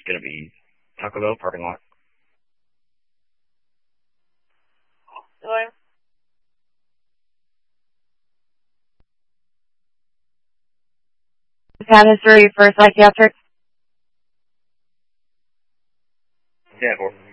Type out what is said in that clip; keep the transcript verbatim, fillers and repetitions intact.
going to be Taco Bell parking lot. Hello? Past history for psychiatric. Yeah, four.